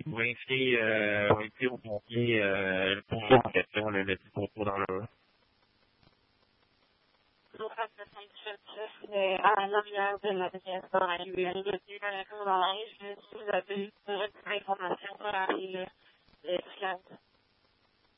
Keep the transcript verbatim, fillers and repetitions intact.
vous invitez, euh, vous invitez au pompier euh, le contour en question, le, le petit contour dans l'eau. Donc, à la lumière de la pièce dans la ruelle, de dans la rue, je vous avez une information sur la rue, les